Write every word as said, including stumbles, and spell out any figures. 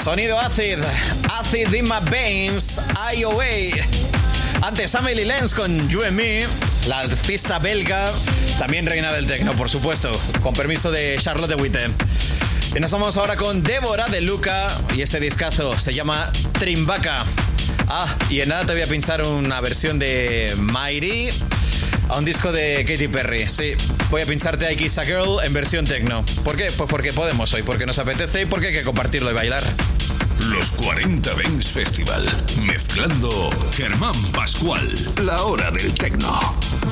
Sonido Acid, Acid in my veins, I O A. Antes Amelie Lenz con You and Me, la artista belga, también reina del techno, por supuesto, con permiso de Charlotte Witte. Y nos vamos ahora con Débora de Luca y este discazo se llama Trimbaka. Ah, y en nada te voy a pinchar una versión de Mighty a un disco de Katy Perry. Sí, voy a pincharte I Kiss a Girl en versión techno. ¿Por qué? Pues porque podemos hoy, porque nos apetece y porque hay que compartirlo y bailar. Los cuarenta Dance Festival, mezclando Germán Pascual, la hora del techno.